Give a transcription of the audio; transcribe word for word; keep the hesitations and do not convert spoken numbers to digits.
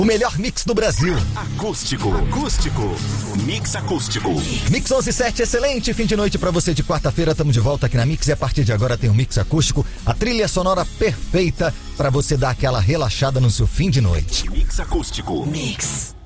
O melhor mix do Brasil. Acústico. Acústico. Mix acústico. Mix onze sete, excelente fim de noite pra você de quarta-feira. Tamo de volta aqui na Mix e a partir de agora tem um mix acústico. A trilha sonora perfeita pra você dar aquela relaxada no seu fim de noite. Mix acústico. Mix.